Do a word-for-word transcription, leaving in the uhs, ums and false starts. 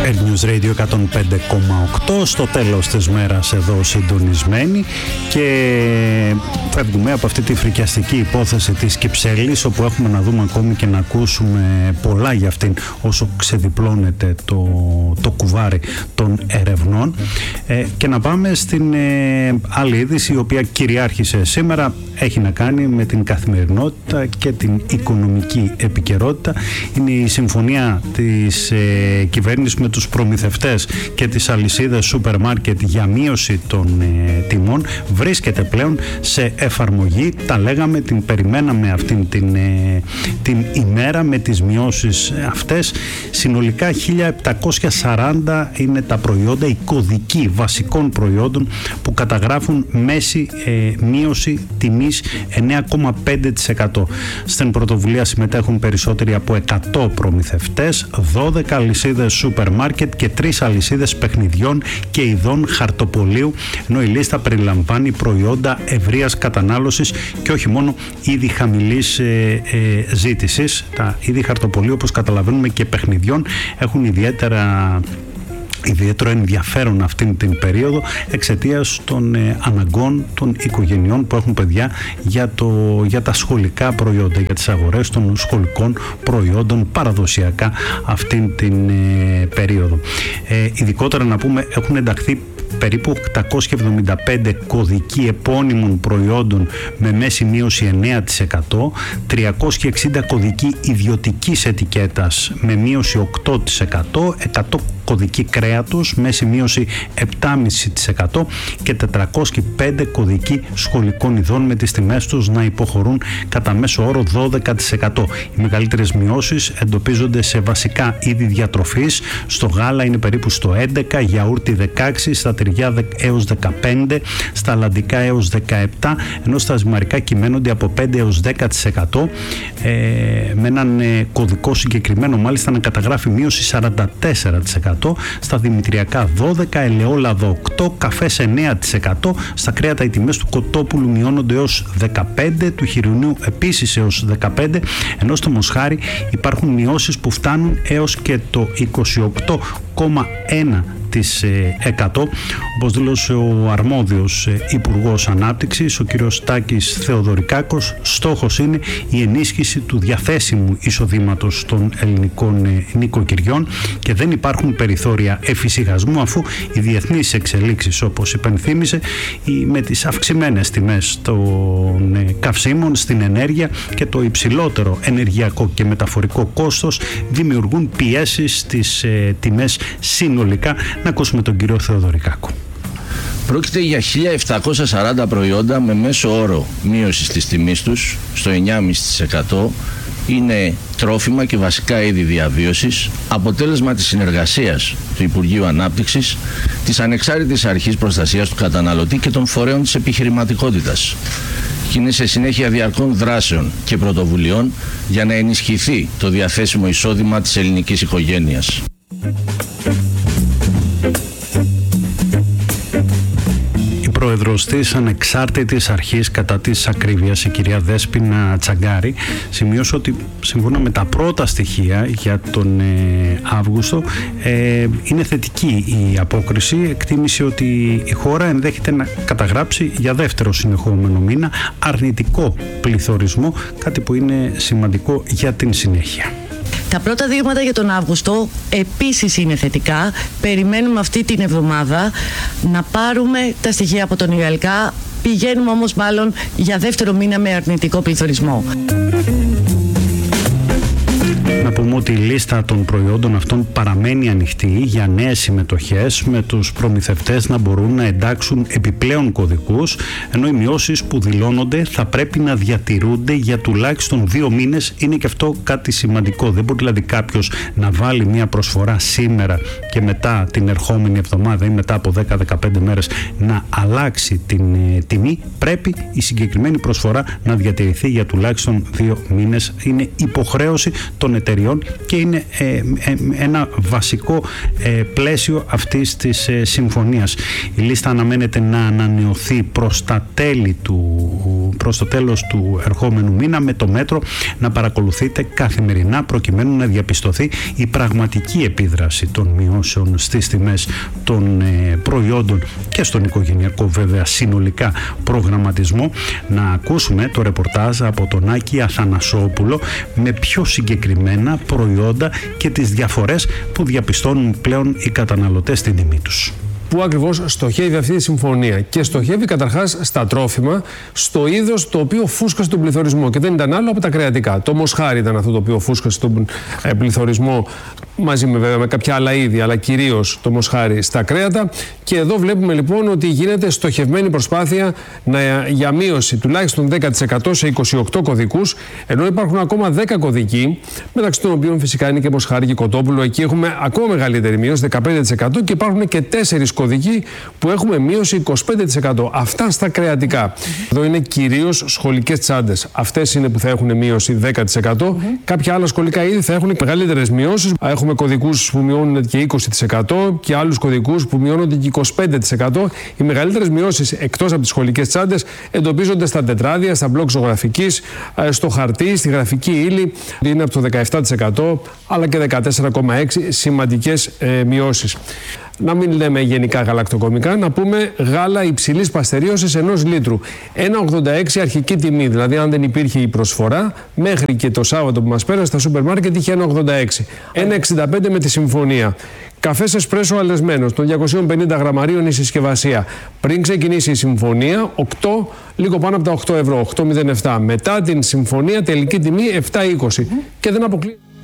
News Radio εκατόν πέντε κόμμα οκτώ, στο τέλος της μέρας εδώ συντονισμένοι, και φεύγουμε από αυτή τη φρικιαστική υπόθεση της Κυψέλης, όπου έχουμε να δούμε ακόμη και να ακούσουμε πολλά για αυτήν όσο ξεδιπλώνεται το, το κουβάρι των ερευνών, ε, και να πάμε στην ε, άλλη είδηση η οποία κυριάρχησε σήμερα. Έχει να κάνει με την καθημερινότητα και την οικονομική επικαιρότητα. Είναι η συμφωνία της ε, κυβέρνησης με τους προμηθευτές και τις αλυσίδες σούπερ μάρκετ για μείωση των ε, τιμών. Βρίσκεται πλέον σε εφαρμογή. Τα λέγαμε, την περιμέναμε αυτήν την, ε, την ημέρα με τις μειώσεις αυτές. Συνολικά χίλια επτακόσια σαράντα είναι τα προϊόντα, οι κωδικοί βασικών προϊόντων που καταγράφουν μέση ε, μείωση τιμή εννέα κόμμα πέντε τοις εκατό. Στην πρωτοβουλία συμμετέχουν περισσότεροι από εκατό προμηθευτές, δώδεκα αλυσίδες σούπερ μάρκετ και τρεις αλυσίδες παιχνιδιών και ειδών χαρτοπολίου, ενώ η λίστα περιλαμβάνει προϊόντα ευρείας κατανάλωσης και όχι μόνο είδη χαμηλής ε, ε, ζήτησης. Τα είδη χαρτοπολίου, όπως καταλαβαίνουμε, και παιχνιδιών έχουν ιδιαίτερα ιδιαίτερο ενδιαφέρον αυτήν την περίοδο εξαιτίας των ε, αναγκών των οικογενειών που έχουν παιδιά για, το, για τα σχολικά προϊόντα, για τις αγορές των σχολικών προϊόντων παραδοσιακά αυτήν την ε, περίοδο. Ε, ειδικότερα να πούμε, έχουν ενταχθεί περίπου οκτακόσιοι εβδομήντα πέντε κωδικοί επώνυμων προϊόντων με μέση μείωση εννέα τοις εκατό, τριακόσιοι εξήντα κωδικοί ιδιωτικής ετικέτας με μείωση οκτώ τοις εκατό, εκατό κωδικοί κρέατος, μέση μείωση επτά κόμμα πέντε τοις εκατό και τετρακόσιοι πέντε κωδικοί σχολικών ειδών με τις τιμές τους να υποχωρούν κατά μέσο όρο δώδεκα τοις εκατό. Οι μεγαλύτερες μειώσεις εντοπίζονται σε βασικά είδη διατροφής. Στο γάλα είναι περίπου στο έντεκα τοις εκατό, γιαούρτι δεκαέξι τοις εκατό, στα τυριά έως δεκαπέντε τοις εκατό, στα αλλαντικά έως δεκαεπτά τοις εκατό, ενώ στα ζυμαρικά κυμαίνονται από πέντε έως δέκα τοις εκατό, ε, με έναν ε, κωδικό συγκεκριμένο μάλιστα να καταγράφει μείωση σαράντα τέσσερα τοις εκατό, στα δημητριακά δώδεκα τοις εκατό, ελαιόλαδο οκτώ τοις εκατό, καφές εννέα τοις εκατό, στα κρέατα οι τιμές του κοτόπουλου μειώνονται έως δεκαπέντε τοις εκατό, του χοιρινού επίσης έως δεκαπέντε τοις εκατό, ενώ στο μοσχάρι υπάρχουν μειώσεις που φτάνουν έως και το είκοσι οκτώ κόμμα ένα τοις εκατό. Όπως δήλωσε ο αρμόδιος Υπουργός Ανάπτυξης, ο κ. Τάκης Θεοδωρικάκος, στόχος είναι η ενίσχυση του διαθέσιμου εισοδήματος των ελληνικών νοικοκυριών και δεν υπάρχουν περιθώρια εφησυχασμού, αφού οι διεθνείς εξελίξεις, όπως υπενθύμησε, με τις αυξημένες τιμές των καυσίμων στην ενέργεια και το υψηλότερο ενεργειακό και μεταφορικό κόστος δημιουργούν πιέσεις στις τιμές συνολικά. Να ακούσουμε τον κύριο Θεοδωρικάκο. Πρόκειται για χίλια επτακόσια σαράντα προϊόντα με μέσο όρο μείωση της τιμής τους στο εννέα κόμμα πέντε τοις εκατό. Είναι τρόφιμα και βασικά είδη διαβίωσης, αποτέλεσμα της συνεργασίας του Υπουργείου Ανάπτυξης, της Ανεξάρτητης Αρχής Προστασίας του Καταναλωτή και των φορέων της επιχειρηματικότητας. Και είναι σε συνέχεια διαρκών δράσεων και πρωτοβουλειών για να ενισχυθεί το διαθέσιμο εισόδημα της ελληνικής οικογένειας. Πρόεδρος της Ανεξάρτητης Αρχής κατά της Ακρίβειας, η κυρία Δέσποινα Τσαγκάρη, σημείωσε ότι σύμφωνα με τα πρώτα στοιχεία για τον ε, Αύγουστο ε, είναι θετική η απόκριση. Εκτίμησε ότι η χώρα ενδέχεται να καταγράψει για δεύτερο συνεχόμενο μήνα αρνητικό πληθωρισμό, κάτι που είναι σημαντικό για την συνέχεια. Τα πρώτα δείγματα για τον Αύγουστο επίσης είναι θετικά. Περιμένουμε αυτή την εβδομάδα να πάρουμε τα στοιχεία από τον ΙΑΛΚΑ. Πηγαίνουμε όμως μάλλον για δεύτερο μήνα με αρνητικό πληθωρισμό. Να πούμε ότι η λίστα των προϊόντων αυτών παραμένει ανοιχτή για νέες συμμετοχές, με τους προμηθευτές να μπορούν να εντάξουν επιπλέον κωδικούς, ενώ οι μειώσεις που δηλώνονται θα πρέπει να διατηρούνται για τουλάχιστον δύο μήνες. Είναι και αυτό κάτι σημαντικό. Δεν μπορεί δηλαδή κάποιος να βάλει μια προσφορά σήμερα και μετά την ερχόμενη εβδομάδα ή μετά από δέκα με δεκαπέντε μέρες να αλλάξει την ε, τιμή. Πρέπει η συγκεκριμένη προσφορά να διατηρηθεί για τουλάχιστον δύο μήνες. Είναι υποχρέωση των εταιριών εταιριών και είναι ε, ε, ένα βασικό ε, πλαίσιο αυτής της ε, συμφωνίας. Η λίστα αναμένεται να ανανεωθεί προς τα τέλη του, προς το τέλος του ερχόμενου μήνα, με το μέτρο να παρακολουθείτε καθημερινά προκειμένου να διαπιστωθεί η πραγματική επίδραση των μειώσεων στις τιμές των ε, προϊόντων και στον οικογενειακό βέβαια συνολικά προγραμματισμό. Να ακούσουμε το ρεπορτάζ από τον Άκη Αθανασόπουλο με πιο συγκεκριμένα προϊόντα και τις διαφορές που διαπιστώνουν πλέον οι καταναλωτές στην τιμή τους. Πού ακριβώς στοχεύει αυτή η συμφωνία? Και στοχεύει καταρχάς στα τρόφιμα, στο είδος το οποίο φούσκασε τον πληθωρισμό, και δεν ήταν άλλο από τα κρεατικά. Το μοσχάρι ήταν αυτό το οποίο φούσκασε τον ε, πληθωρισμό, μαζί με βέβαια με κάποια άλλα είδη, αλλά κυρίως το μοσχάρι στα κρέατα. Και εδώ βλέπουμε λοιπόν ότι γίνεται στοχευμένη προσπάθεια να, για μείωση τουλάχιστον δέκα τοις εκατό σε είκοσι οκτώ κωδικούς, ενώ υπάρχουν ακόμα δέκα κωδικοί, μεταξύ των οποίων φυσικά είναι και μοσχάρι και κοτόπουλο. Εκεί έχουμε ακόμα μεγαλύτερη μείωση, δεκαπέντε τοις εκατό, και υπάρχουν και τέσσερις κωδικοί που έχουμε μείωση είκοσι πέντε τοις εκατό. Αυτά στα κρεατικά. Mm-hmm. Εδώ είναι κυρίως σχολικές τσάντες. Αυτές είναι που θα έχουν μείωση δέκα τοις εκατό. Mm-hmm. Κάποια άλλα σχολικά είδη θα έχουν μεγαλύτερες μειώσεις. Έχουμε κωδικούς που μειώνουν και είκοσι τοις εκατό και άλλους κωδικούς που μειώνονται και είκοσι πέντε τοις εκατό. Οι μεγαλύτερες μειώσεις εκτός από τις σχολικές τσάντες εντοπίζονται στα τετράδια, στα μπλοκ ζωγραφικής, στο χαρτί, στη γραφική ύλη. Είναι από το δεκαεπτά τοις εκατό αλλά και δεκατέσσερα κόμμα έξι τοις εκατό, σημαντικές ε, μειώσεις. Να μην λέμε γενικά γαλακτοκομικά, να πούμε γάλα υψηλής παστερίωσης ενός λίτρου. ένα ογδόντα έξι αρχική τιμή, δηλαδή αν δεν υπήρχε η προσφορά, μέχρι και το Σάββατο που μας πέρασε στα σούπερ μάρκετ είχε ένα ογδόντα έξι. ένα εξήντα πέντε με τη συμφωνία. Καφές εσπρέσο αλεσμένος των διακοσίων πενήντα γραμμαρίων η συσκευασία. Πριν ξεκινήσει η συμφωνία, οκτώ, λίγο πάνω από τα οκτώ ευρώ, οκτώ κόμμα μηδέν επτά. Μετά την συμφωνία τελική τιμή επτά είκοσι. Mm. Και δεν αποκλείει.